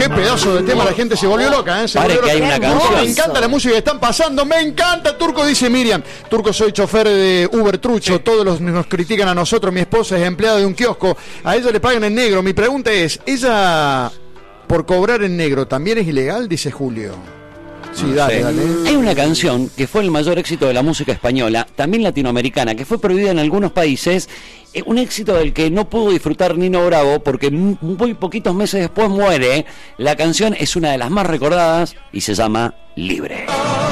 Qué pedazo de tema, la gente se volvió loca, ¿eh? Que hay una canción. Me encanta la música que están pasando, me encanta. Turco, dice Miriam. Turco, soy chofer de Uber trucho, todos nos critican a nosotros, mi esposa es empleada de un kiosco, a ella le pagan en negro. Mi pregunta es, ¿ella por cobrar en negro también es ilegal? Dice Julio. Sí, dale. Hay una canción que fue el mayor éxito de la música española, también latinoamericana, que fue prohibida en algunos países, un éxito del que no pudo disfrutar Nino Bravo porque muy poquitos meses después muere. La canción es una de las más recordadas y se llama Libre.